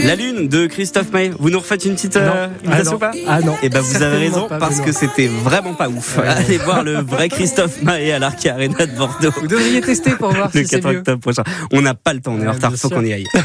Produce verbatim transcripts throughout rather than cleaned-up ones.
La Lune de Christophe Maé. Vous nous refaites une petite euh, imitation ah pas Ah non. Et ben vous avez raison pas, parce que c'était vraiment pas ouf. Ouais, allez voir le vrai Christophe Maé à l'Arc Arena de Bordeaux. Vous devriez tester pour voir le si c'est quatre mieux. octobre prochain. On n'a pas le temps, on est ouais, en retard, faut sûr. qu'on y aille.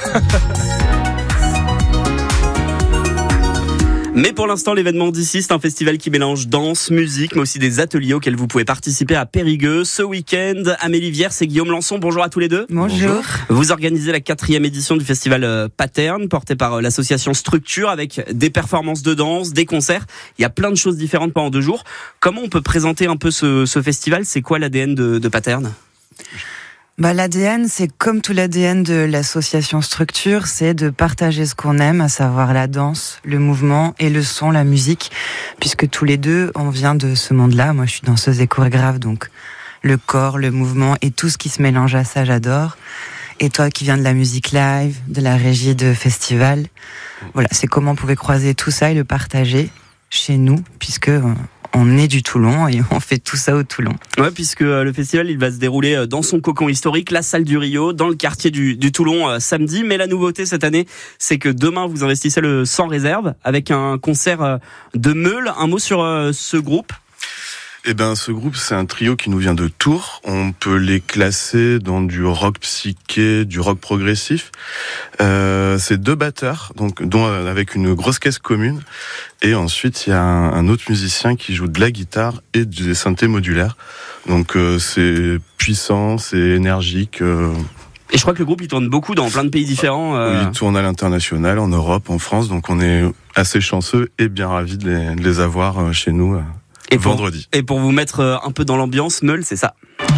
Mais pour l'instant, l'événement d'ici, c'est un festival qui mélange danse, musique, mais aussi des ateliers auxquels vous pouvez participer à Périgueux. Ce week-end, Amélie Viers et Guillaume Lançon, bonjour à tous les deux. Bonjour. Vous organisez la quatrième édition du festival Pattern, porté par l'association Structure, avec des performances de danse, des concerts. Il y a plein de choses différentes pendant deux jours. Comment on peut présenter un peu ce, ce festival ? C'est quoi l'A D N de, de Pattern ? Bah, l'A D N, c'est comme tout l'A D N de l'association Structure, c'est de partager ce qu'on aime, à savoir la danse, le mouvement et le son, la musique, puisque tous les deux, on vient de ce monde-là. Moi, je suis danseuse et chorégraphe, donc le corps, le mouvement et tout ce qui se mélange à ça, j'adore. Et toi qui viens de la musique live, de la régie de festival, voilà, c'est comment on pouvait croiser tout ça et le partager chez nous, puisque on est du Toulon et on fait tout ça au Toulon. Ouais, puisque le festival, il va se dérouler dans son cocon historique, la salle du Rio, dans le quartier du, du Toulon, euh, samedi. Mais la nouveauté cette année, c'est que demain, vous investissez le Sans Réserve avec un concert euh, de Meule. Un mot sur euh, ce groupe ? Eh ben, ce groupe, c'est un trio qui nous vient de Tours. On peut les classer dans du rock psyché, du rock progressif. Euh, c'est deux batteurs, donc, dont, avec une grosse caisse commune. Et ensuite, il y a un, un autre musicien qui joue de la guitare et des synthés modulaires. Donc, euh, c'est puissant, c'est énergique. Euh... Et je crois que le groupe, il tourne beaucoup dans plein de pays différents. Euh... Il tourne à l'international, en Europe, en France. Donc, on est assez chanceux et bien ravis de les, de les avoir chez nous. Et pour, vendredi. Et pour vous mettre un peu dans l'ambiance, Meule, c'est ça.